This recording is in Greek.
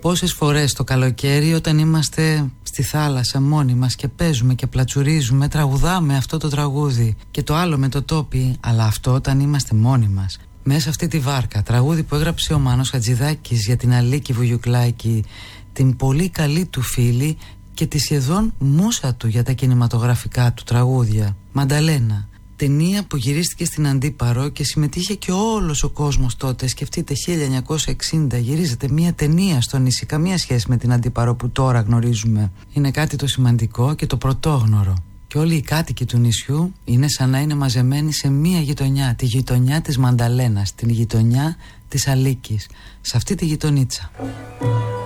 πόσες φορές το καλοκαίρι όταν είμαστε στη θάλασσα μόνοι μας και παίζουμε και πλατσουρίζουμε, τραγουδάμε αυτό το τραγούδι και το άλλο με το τόπι, αλλά αυτό όταν είμαστε μόνοι μας. Μέσα αυτή τη βάρκα, τραγούδι που έγραψε ο Μάνος Χατζηδάκης για την Αλίκη Βουγιουκλάκη, την πολύ καλή του φίλη και τη σχεδόν μούσα του για τα κινηματογραφικά του τραγούδια. Μανταλένα, ταινία που γυρίστηκε στην Αντίπαρο και συμμετείχε και όλος ο κόσμος τότε. Σκεφτείτε, 1960 γυρίζεται μια ταινία στο νησί, καμία σχέση με την Αντίπαρο που τώρα γνωρίζουμε. Είναι κάτι το σημαντικό και το πρωτόγνωρο. Και όλοι οι κάτοικοι του νησιού είναι σαν να είναι μαζεμένοι σε μία γειτονιά, τη γειτονιά της Μανταλένας, την γειτονιά της Αλίκης, σε αυτή τη γειτονίτσα.